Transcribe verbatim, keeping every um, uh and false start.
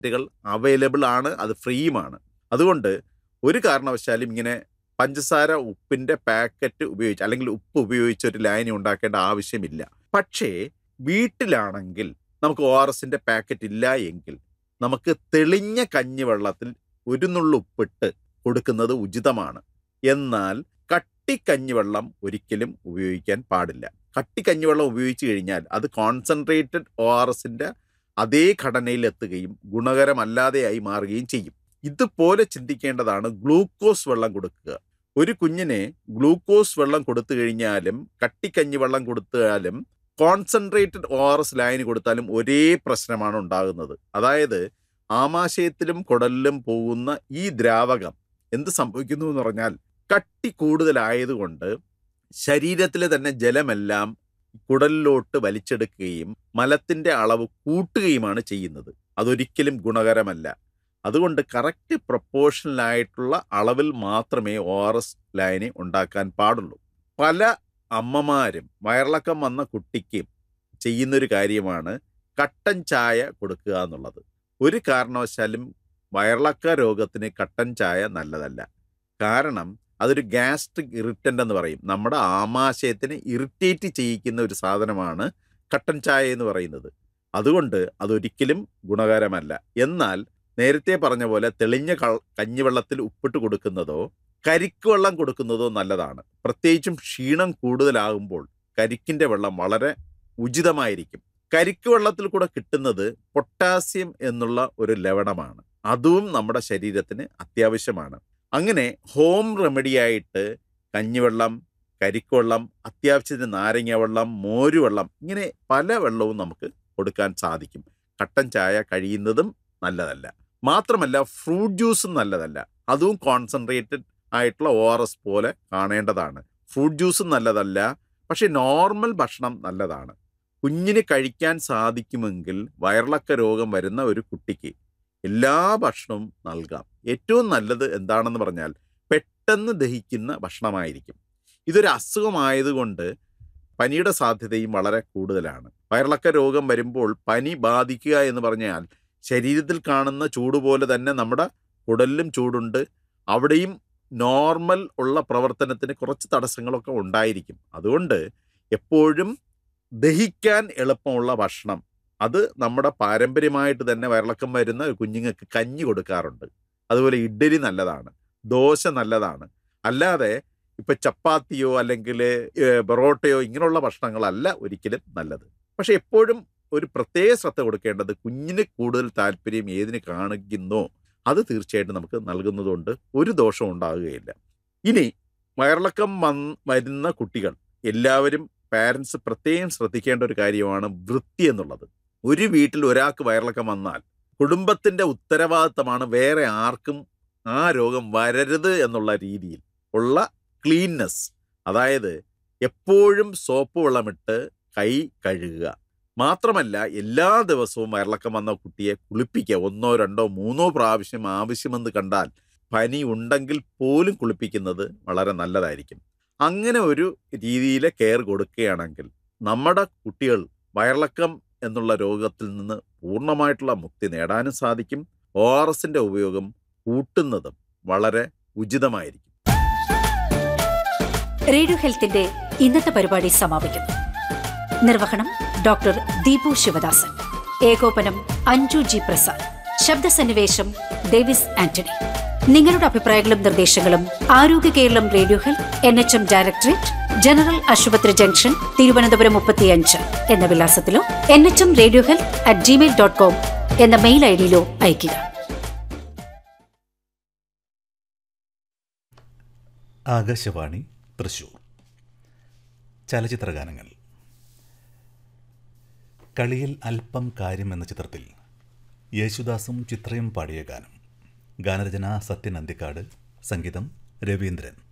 കൾ അവൈലബിൾ ആണ്, അത് ഫ്രീയുമാണ്. അതുകൊണ്ട് ഒരു കാരണവശാലും ഇങ്ങനെ പഞ്ചസാര ഉപ്പിൻ്റെ പാക്കറ്റ് ഉപയോഗിച്ച് അല്ലെങ്കിൽ ഉപ്പ് ഉപയോഗിച്ച് ഒരു ലായനി ഉണ്ടാക്കേണ്ട ആവശ്യമില്ല. പക്ഷേ വീട്ടിലാണെങ്കിൽ നമുക്ക് ഒ ആർ എസിൻ്റെ പാക്കറ്റ് ഇല്ല എങ്കിൽ നമുക്ക് തെളിഞ്ഞ കഞ്ഞിവെള്ളത്തിൽ ഒരു നുള്ളു ഉപ്പിട്ട് കൊടുക്കുന്നത് ഉചിതമാണ്. എന്നാൽ കട്ടിക്കഞ്ഞിവെള്ളം ഒരിക്കലും ഉപയോഗിക്കാൻ പാടില്ല. കട്ടിക്കഞ്ഞിവെള്ളം ഉപയോഗിച്ച് കഴിഞ്ഞാൽ അത് കോൺസെൻട്രേറ്റഡ് ഒ ആർ എസിൻ്റെ അതേ ഘടനയിൽ എത്തുകയും ഗുണകരമല്ലാതെയായി മാറുകയും ചെയ്യും. ഇതുപോലെ ചിന്തിക്കേണ്ടതാണ് ഗ്ലൂക്കോസ് വെള്ളം കൊടുക്കുക. ഒരു കുഞ്ഞിനെ ഗ്ലൂക്കോസ് വെള്ളം കൊടുത്തു കഴിഞ്ഞാലും കട്ടിക്കഞ്ഞി വെള്ളം കൊടുത്താലും കോൺസെൻട്രേറ്റഡ് ഒ ആർ എസ് ലായനി കൊടുത്താലും ഒരേ പ്രശ്നമാണ് ഉണ്ടാകുന്നത്. അതായത് ആമാശയത്തിലും കുടലിലും പോകുന്ന ഈ ദ്രാവകം എന്ത് സംഭവിക്കുന്നു എന്ന് പറഞ്ഞാൽ കട്ടി കൂടുതലായതുകൊണ്ട് ശരീരത്തിലെ തന്നെ ജലമെല്ലാം കുടലിലോട്ട് വലിച്ചെടുക്കുകയും മലത്തിൻ്റെ അളവ് കൂട്ടുകയുമാണ് ചെയ്യുന്നത്. അതൊരിക്കലും ഗുണകരമല്ല. അതുകൊണ്ട് കറക്റ്റ് പ്രൊപ്പോർഷണലായിട്ടുള്ള അളവിൽ മാത്രമേ ഒ ആർ എസ് ലായനി ഉണ്ടാക്കാൻ പാടുള്ളൂ. പല അമ്മമാരും വയറിളക്കം വന്ന കുട്ടിക്ക് ചെയ്യുന്നൊരു കാര്യമാണ് കട്ടൻ ചായ കൊടുക്കുക എന്നുള്ളത്. ഒരു കാരണവശാലും വയറിളക്ക രോഗത്തിന് കട്ടൻ ചായ നല്ലതല്ല. കാരണം അതൊരു ഗ്യാസ്ട്രിക് ഇറിറ്റൻ്റ് എന്ന് പറയും. നമ്മുടെ ആമാശയത്തിനെ ഇറിറ്റേറ്റ് ചെയ്യിക്കുന്ന ഒരു സാധനമാണ് കട്ടൻ ചായ എന്ന് പറയുന്നത്. അതുകൊണ്ട് അതൊരിക്കലും ഗുണകരമല്ല. എന്നാൽ നേരത്തെ പറഞ്ഞ പോലെ തെളിഞ്ഞ കഞ്ഞിവെള്ളത്തിൽ ഉപ്പിട്ട് കൊടുക്കുന്നതോ കരിക്ക് വെള്ളം കൊടുക്കുന്നതോ നല്ലതാണ്. പ്രത്യേകിച്ചും ക്ഷീണം കൂടുതലാകുമ്പോൾ കരിക്കിൻ്റെ വെള്ളം വളരെ ഉചിതമായിരിക്കും. കരിക്ക് വെള്ളത്തിൽ കൂടെ കിട്ടുന്നത് പൊട്ടാസ്യം എന്നുള്ള ഒരു ലവണമാണ്. അതും നമ്മുടെ ശരീരത്തിന് അത്യാവശ്യമാണ്. അങ്ങനെ ഹോം റെമഡിയായിട്ട് കഞ്ഞിവെള്ളം, കരിക്കുവെള്ളം, അത്യാവശ്യത്തിന് നാരങ്ങ വെള്ളം, മോരുവെള്ളം, ഇങ്ങനെ പല വെള്ളവും നമുക്ക് കൊടുക്കാൻ സാധിക്കും. കട്ടൻ ചായ കഴിയുന്നതും നല്ലതല്ല. മാത്രമല്ല ഫ്രൂട്ട് ജ്യൂസും നല്ലതല്ല. അതും കോൺസെൻട്രേറ്റഡ് ആയിട്ടുള്ള ഒ ആർ എസ് പോലെ കാണേണ്ടതാണ്. ഫ്രൂട്ട് ജ്യൂസും നല്ലതല്ല. പക്ഷേ നോർമൽ ഭക്ഷണം നല്ലതാണ്. കുഞ്ഞിന് കഴിക്കാൻ സാധിക്കുമെങ്കിൽ വയറിളക്ക രോഗം വരുന്ന ഒരു കുട്ടിക്ക് എല്ലാ ഭക്ഷണവും നൽകാം. ഏറ്റവും നല്ലത് എന്താണെന്ന് പറഞ്ഞാൽ പെട്ടെന്ന് ദഹിക്കുന്ന ഭക്ഷണമായിരിക്കും. ഇതൊരു അസുഖമായതുകൊണ്ട് പനിയുടെ സാധ്യതയും വളരെ കൂടുതലാണ്. വയറിളക്ക രോഗം വരുമ്പോൾ പനി ബാധിക്കുക എന്ന് പറഞ്ഞാൽ ശരീരത്തിൽ കാണുന്ന ചൂട് പോലെ തന്നെ നമ്മുടെ കുടലിലും ചൂടുണ്ട്. അവിടെയും നോർമൽ ഉള്ള പ്രവർത്തനത്തിന് കുറച്ച് തടസ്സങ്ങളൊക്കെ ഉണ്ടായിരിക്കും. അതുകൊണ്ട് എപ്പോഴും ദഹിക്കാൻ എളുപ്പമുള്ള ഭക്ഷണം, അത് നമ്മുടെ പാരമ്പര്യമായിട്ട് തന്നെ വയറിളക്കം വരുന്ന കുഞ്ഞുങ്ങൾക്ക് കഞ്ഞി കൊടുക്കാറുണ്ട്. അതുപോലെ ഇഡ്ഡലി നല്ലതാണ്, ദോശ നല്ലതാണ്. അല്ലാതെ ഇപ്പം ചപ്പാത്തിയോ അല്ലെങ്കിൽ പൊറോട്ടയോ ഇങ്ങനെയുള്ള ഭക്ഷണങ്ങളല്ല ഒരിക്കലും നല്ലത്. പക്ഷെ എപ്പോഴും ഒരു പ്രത്യേക ശ്രദ്ധ കൊടുക്കേണ്ടത് കുഞ്ഞിന് കൂടുതൽ താല്പര്യം ഏതിന് കാണിക്കുന്നോ അത് തീർച്ചയായിട്ടും നമുക്ക് നൽകുന്നതുകൊണ്ട് ഒരു ദോഷവും ഉണ്ടാകുകയില്ല. ഇനി വയറിളക്കം വന്ന് വരുന്ന കുട്ടികൾ എല്ലാവരും പാരൻസ് പ്രത്യേകം ശ്രദ്ധിക്കേണ്ട ഒരു കാര്യമാണ് വൃത്തി എന്നുള്ളത്. ഒരു വീട്ടിൽ ഒരാൾക്ക് വയറിളക്കം വന്നാൽ കുടുംബത്തിൻ്റെ ഉത്തരവാദിത്തമാണ് വേറെ ആർക്കും ആ രോഗം വരരുത് എന്നുള്ള രീതിയിൽ ഉള്ള ക്ലീൻനെസ്. അതായത് എപ്പോഴും സോപ്പ് വെള്ളമിട്ട് കൈ കഴുകുക. മാത്രമല്ല എല്ലാ ദിവസവും വയറിളക്കം വന്ന കുട്ടിയെ കുളിപ്പിക്കുക. ഒന്നോ രണ്ടോ മൂന്നോ പ്രാവശ്യം ആവശ്യമെന്ന് കണ്ടാൽ പനി ഉണ്ടെങ്കിൽ പോലും കുളിപ്പിക്കുന്നത് വളരെ നല്ലതായിരിക്കും. അങ്ങനെ ഒരു രീതിയിൽ കെയർ കൊടുക്കുകയാണെങ്കിൽ നമ്മുടെ കുട്ടികൾ വയറിളക്കം എന്നുള്ള രോഗത്തിൽ നിന്ന് പൂർണ്ണമായിട്ടുള്ള മുക്തി നേടാനും സാധിക്കും. ഒ ആർ എസിൻ്റെ ഉപയോഗം കൂട്ടുന്നതും വളരെ ഉചിതമായിരിക്കും. റേഡിയോ ഹെൽത്തിന്റെ ഇന്നത്തെ പരിപാടി സമാപിക്കുന്നു. നിർവഹണം ഡോക്ടർ ദീപു ശിവദാസൻ. ഏകോപനം അഞ്ജു ജി പ്രസാദ്. ശബ്ദസന്നിവേശം ഡേവിസ് ആന്റണി. നിങ്ങളുടെ അഭിപ്രായങ്ങളും നിർദ്ദേശങ്ങളും ആരോഗ്യ Keralam radio health N H M directorate, general ആശുപത്രി ജംഗ്ഷൻ, തിരുവനന്തപുരം മുപ്പത്തിയഞ്ച് എന്ന വിലാസത്തിലോ N H M radio health at Gmail dot com എന്ന മെയിൽ ഐ ഡിയിലോ അയയ്ക്കുക. ആകാശവാണി തൃശൂർ. ചലച്ചിത്രഗാനങ്ങൾ. കളിയിൽ അല്പം കാര്യം എന്ന ചിത്രത്തിൽ യേശുദാസും ചിത്രയും പാടിയ ഗാനം. ഗാനരചന സത്യൻ അന്തിക്കാട്, സംഗീതം രവീന്ദ്രൻ.